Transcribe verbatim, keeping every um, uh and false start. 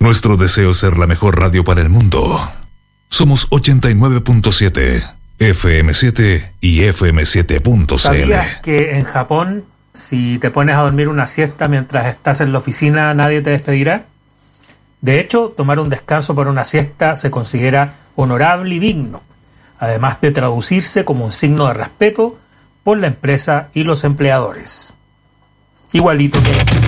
Nuestro deseo es ser la mejor radio para el mundo. Somos ochenta y nueve punto siete, F M siete y F M siete punto C L. ¿Sabías que en Japón, si te pones a dormir una siesta mientras estás en la oficina, nadie te despedirá? De hecho, tomar un descanso por una siesta se considera honorable y digno, además de traducirse como un signo de respeto por la empresa y los empleadores. Igualito que